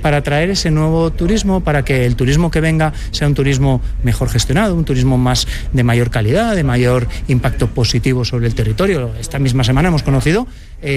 para atraer ese nuevo turismo, para que el turismo que venga sea un turismo mejor gestionado, un turismo más de mayor calidad, de mayor impacto positivo sobre el territorio. Esta misma semana hemos conocido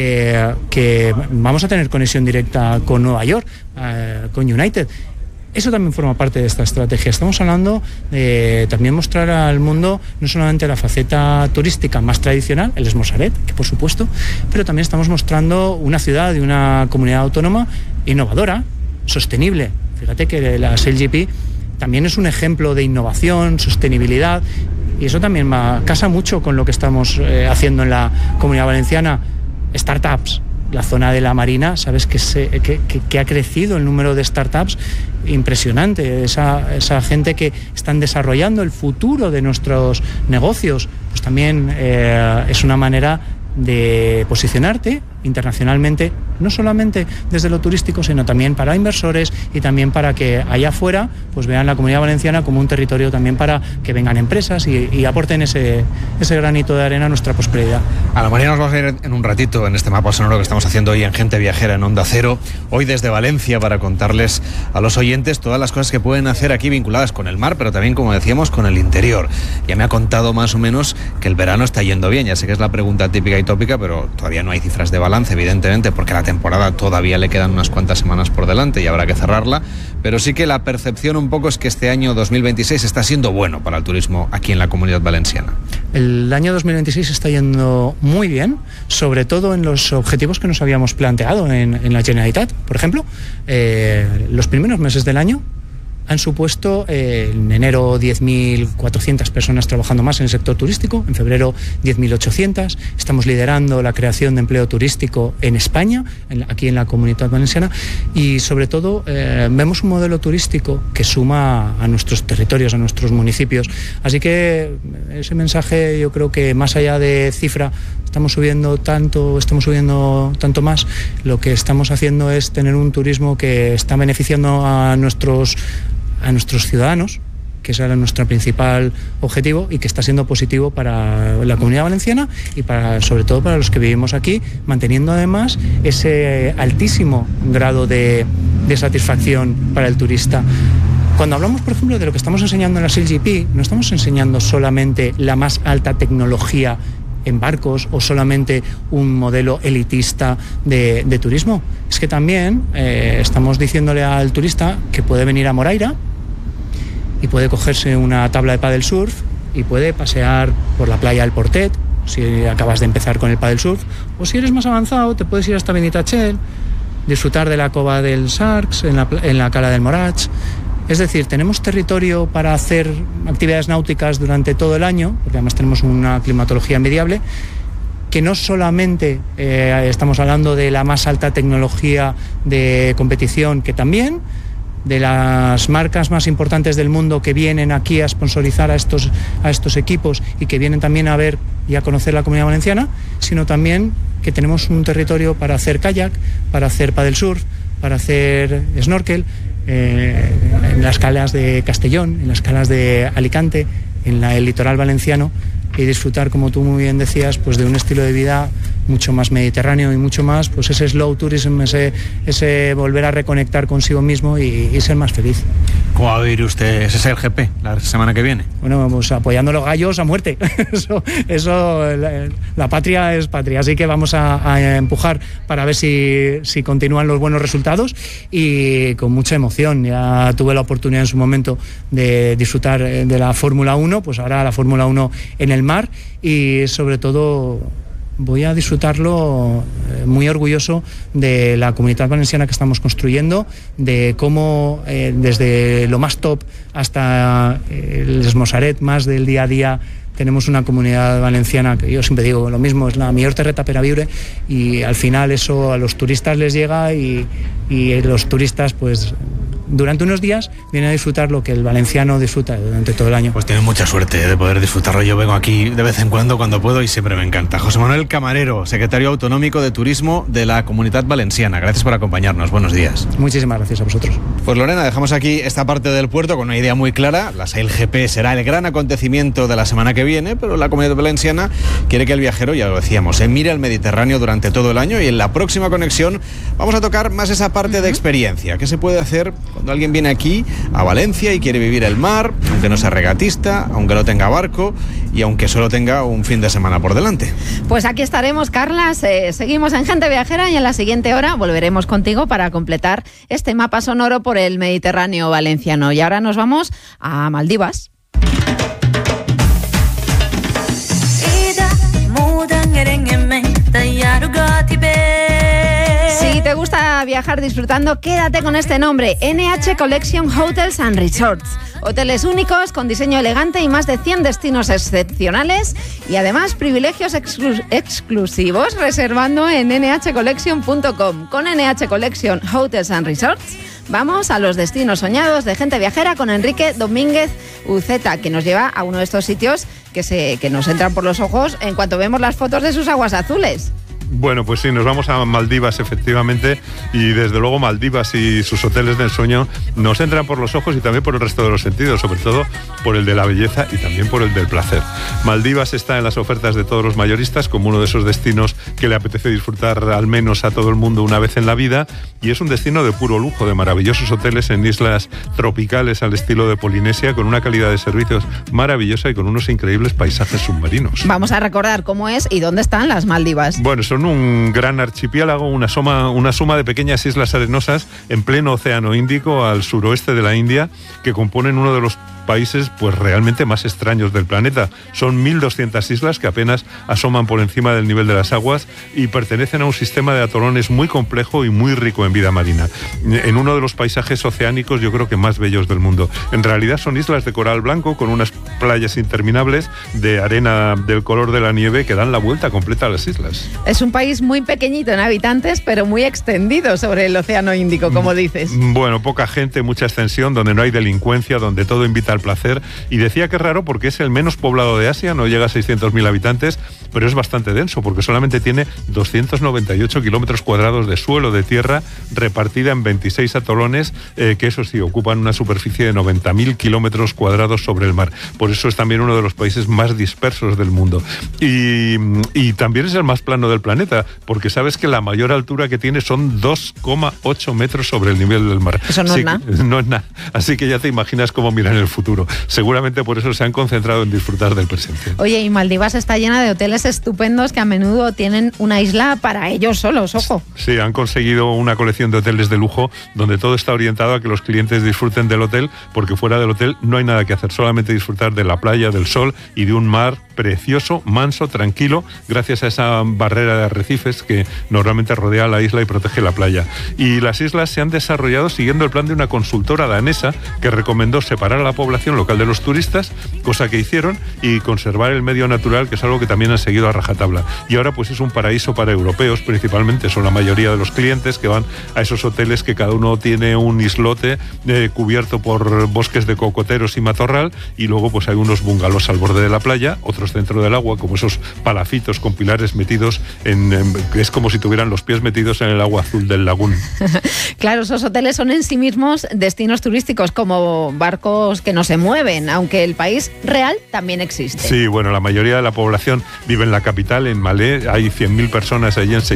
que vamos a tener conexión directa con Nueva York, con United. Eso también forma parte de esta estrategia. Estamos hablando de también mostrar al mundo no solamente la faceta turística más tradicional, el Esmosaret, que por supuesto, pero también estamos mostrando una ciudad y una comunidad autónoma innovadora, sostenible. Fíjate que la SailGP también es un ejemplo de innovación, sostenibilidad, y eso también casa mucho con lo que estamos haciendo en la Comunidad Valenciana. Startups. La zona de la Marina, sabes que ha crecido el número de startups impresionante, esa gente que están desarrollando el futuro de nuestros negocios, pues también es una manera de posicionarte internacionalmente, no solamente desde lo turístico, sino también para inversores y también para que allá afuera pues vean la Comunidad Valenciana como un territorio también para que vengan empresas y aporten ese granito de arena a nuestra prosperidad. A la Marina nos vamos a ir en un ratito en este mapa sonoro que estamos haciendo hoy en Gente Viajera en Onda Cero, hoy desde Valencia, para contarles a los oyentes todas las cosas que pueden hacer aquí vinculadas con el mar, pero también, como decíamos, con el interior. Ya me ha contado más o menos que el verano está yendo bien, ya sé que es la pregunta típica y tópica, pero todavía no hay cifras de balance, evidentemente, porque la temporada todavía le quedan unas cuantas semanas por delante y habrá que cerrarla, pero sí que la percepción un poco es que este año 2026 está siendo bueno para el turismo aquí en la Comunidad Valenciana. El año 2026 está yendo muy bien, sobre todo en los objetivos que nos habíamos planteado en la Generalitat. Por ejemplo, los primeros meses del año han supuesto en enero 10.400 personas trabajando más en el sector turístico, en febrero 10.800. Estamos liderando la creación de empleo turístico en España, aquí en la Comunidad Valenciana, y sobre todo vemos un modelo turístico que suma a nuestros territorios, a nuestros municipios. Así que ese mensaje, yo creo que más allá de cifra, estamos subiendo tanto más. Lo que estamos haciendo es tener un turismo que está beneficiando a nuestros ciudadanos, que ese era nuestro principal objetivo y que está siendo positivo para la Comunidad Valenciana y sobre todo para los que vivimos aquí, manteniendo además ese altísimo grado de satisfacción para el turista. Cuando hablamos, por ejemplo, de lo que estamos enseñando en la SailGP, no estamos enseñando solamente la más alta tecnología en barcos o solamente un modelo elitista de turismo. Es que también estamos diciéndole al turista que puede venir a Moraira y puede cogerse una tabla de paddle surf y puede pasear por la playa del Portet, si acabas de empezar con el paddle surf, o si eres más avanzado te puedes ir hasta Benitatxell, disfrutar de la cova del Sharks en la cala del Morach. Es decir, tenemos territorio para hacer actividades náuticas durante todo el año, porque además tenemos una climatología envidiable, que no solamente estamos hablando de la más alta tecnología de competición, que también de las marcas más importantes del mundo que vienen aquí a sponsorizar a estos equipos y que vienen también a ver y a conocer la Comunidad Valenciana, sino también que tenemos un territorio para hacer kayak, para hacer paddle surf, para hacer snorkel, en las calas de Castellón, en las calas de Alicante, en el litoral valenciano, y disfrutar, como tú muy bien decías, pues de un estilo de vida mucho más mediterráneo y mucho más, pues ese slow tourism, ese volver a reconectar consigo mismo y ser más feliz. ¿Cómo va a vivir usted ese SailGP la semana que viene? Bueno, vamos apoyando a los gallos a muerte. eso la patria es patria, así que vamos a empujar para ver si continúan los buenos resultados y con mucha emoción. Ya tuve la oportunidad en su momento de disfrutar de la Fórmula 1, pues ahora la Fórmula 1 en el mar, y sobre todo voy a disfrutarlo muy orgulloso de la Comunidad Valenciana que estamos construyendo, de cómo desde lo más top hasta el Esmosaret más del día a día tenemos una Comunidad Valenciana que yo siempre digo lo mismo, es la mejor terreta per a viure, y al final eso a los turistas les llega y los turistas pues durante unos días viene a disfrutar lo que el valenciano disfruta durante todo el año. Pues tiene mucha suerte de poder disfrutarlo. Yo vengo aquí de vez en cuando puedo y siempre me encanta. José Manuel Camarero, secretario autonómico de Turismo de la Comunitat Valenciana. Gracias por acompañarnos. Buenos días. Muchísimas gracias a vosotros. Pues Lorena, dejamos aquí esta parte del puerto con una idea muy clara. La SailGP será el gran acontecimiento de la semana que viene, pero la Comunidad Valenciana quiere que el viajero, ya lo decíamos, mire al Mediterráneo durante todo el año, y en la próxima conexión vamos a tocar más esa parte de experiencia. ¿Qué se puede hacer cuando alguien viene aquí a Valencia y quiere vivir el mar, aunque no sea regatista, aunque no tenga barco y aunque solo tenga un fin de semana por delante? Pues aquí estaremos, Carlas. Seguimos en Gente Viajera y en la siguiente hora volveremos contigo para completar este mapa sonoro por el Mediterráneo valenciano. Y ahora nos vamos a Maldivas. Si te gusta viajar disfrutando, quédate con este nombre: NH Collection Hotels and Resorts. Hoteles únicos con diseño elegante y más de 100 destinos excepcionales, y además privilegios exclusivos reservando en nhcollection.com. Con NH Collection Hotels and Resorts vamos a los destinos soñados de Gente Viajera con Enrique Domínguez Uceta, que nos lleva a uno de estos sitios que nos entran por los ojos en cuanto vemos las fotos de sus aguas azules. Bueno, pues sí, nos vamos a Maldivas, efectivamente, y desde luego Maldivas y sus hoteles del sueño nos entran por los ojos y también por el resto de los sentidos, sobre todo por el de la belleza y también por el del placer. Maldivas está en las ofertas de todos los mayoristas como uno de esos destinos que le apetece disfrutar al menos a todo el mundo una vez en la vida, y es un destino de puro lujo, de maravillosos hoteles en islas tropicales al estilo de Polinesia, con una calidad de servicios maravillosa y con unos increíbles paisajes submarinos. Vamos a recordar cómo es y dónde están las Maldivas. Bueno, son un gran archipiélago, una suma de pequeñas islas arenosas en pleno Océano Índico al suroeste de la India, que componen uno de los países pues realmente más extraños del planeta. Son 1.200 islas que apenas asoman por encima del nivel de las aguas y pertenecen a un sistema de atolones muy complejo y muy rico en vida marina, en uno de los paisajes oceánicos yo creo que más bellos del mundo. En realidad son islas de coral blanco con unas playas interminables de arena del color de la nieve que dan la vuelta completa a las islas. Es un país muy pequeñito en habitantes, pero muy extendido sobre el Océano Índico, como dices. Bueno, poca gente, mucha extensión, donde no hay delincuencia, donde todo invita al placer. Y decía que es raro porque es el menos poblado de Asia, no llega a 600.000 habitantes, pero es bastante denso porque solamente tiene 298 kilómetros cuadrados de suelo de tierra repartida en 26 atolones, que eso sí, ocupan una superficie de 90.000 kilómetros cuadrados sobre el mar. Por eso es también uno de los países más dispersos del mundo. Y también es el más plano del planeta, porque sabes que la mayor altura que tiene son 2,8 metros sobre el nivel del mar. Eso no es nada. No es nada. Así que ya te imaginas cómo miran el futuro. Seguramente por eso se han concentrado en disfrutar del presente. Oye, y Maldivas está llena de hoteles estupendos que a menudo tienen una isla para ellos solos, ojo. Sí, han conseguido una colección de hoteles de lujo donde todo está orientado a que los clientes disfruten del hotel, porque fuera del hotel no hay nada que hacer, solamente disfrutar de la playa, del sol y de un mar precioso, manso, tranquilo, gracias a esa barrera de arrecifes que normalmente rodea la isla y protege la playa. Y las islas se han desarrollado siguiendo el plan de una consultora danesa que recomendó separar a la población local de los turistas, cosa que hicieron, y conservar el medio natural, que es algo que también han seguido a rajatabla. Y ahora pues es un paraíso para europeos, principalmente son la mayoría de los clientes que van a esos hoteles que cada uno tiene un islote cubierto por bosques de cocoteros y matorral, y luego pues hay unos bungalows al borde de la playa, otros dentro del agua, como esos palafitos con pilares metidos es como si tuvieran los pies metidos en el agua azul del lagún. Claro, esos hoteles son en sí mismos destinos turísticos, como barcos que no se mueven, aunque el país real también existe. Sí, bueno, la mayoría de la población vive en la capital, en Malé. Hay 100.000 personas allí en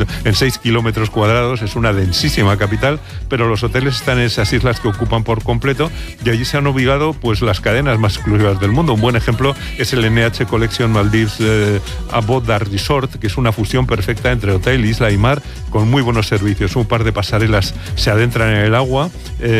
6 kilómetros cuadrados. Es una densísima capital, pero los hoteles están en esas islas que ocupan por completo, y allí se han ubicado pues las cadenas más exclusivas del mundo. Un buen ejemplo es el NH Collection Maldives Aboda Resort, que es una fusión perfecta entre hotel, isla y mar, con muy buenos servicios. Un par de pasarelas se adentran en el agua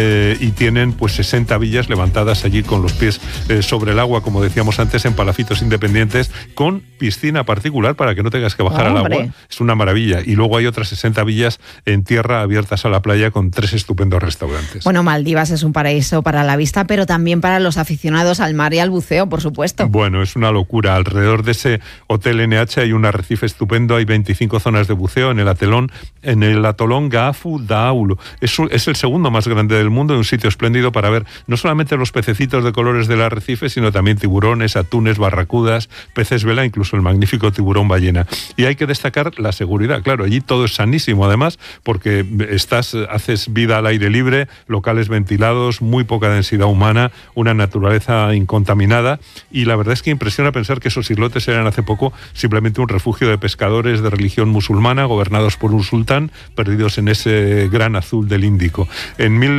y tienen pues 60 villas levantadas allí con los pies sobre el agua, como decíamos antes, en palafitos independientes, con piscina particular para que no tengas que bajar al agua. Es una maravilla. Y luego hay otras 60 villas en tierra abiertas a la playa con 3 estupendos restaurantes. Bueno, Maldivas es un paraíso para la vista, pero también para los aficionados al mar y al buceo, por supuesto. Bueno, es una locura. Alrededor de ese hotel NH hay un arrecife estupendo, hay 25 zonas de buceo en el atolón Gaafu Daulu. Es el segundo más grande grande del mundo y un sitio espléndido para ver no solamente los pececitos de colores del arrecife, sino también tiburones, atunes, barracudas, peces vela, incluso el magnífico tiburón ballena. Y hay que destacar la seguridad. Claro, allí todo es sanísimo, además, porque haces vida al aire libre, locales ventilados, muy poca densidad humana, una naturaleza incontaminada, y la verdad es que impresiona pensar que esos islotes eran hace poco simplemente un refugio de pescadores de religión musulmana gobernados por un sultán, perdidos en ese gran azul del Índico. En